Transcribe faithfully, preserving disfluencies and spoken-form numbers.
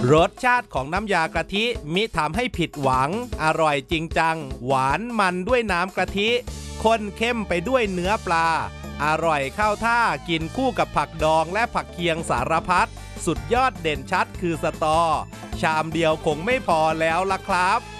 รสชาติของน้ำยากะทิมิทำให้ผิดหวังอร่อยจริงจังหวานมันด้วยน้ำกะทิข้นเข้มไปด้วยเนื้อปลาอร่อยเข้าท่ากินคู่กับผักดองและผักเคียงสารพัดสุดยอดเด่นชัดคือสตอชามเดียวคงไม่พอแล้วล่ะครับ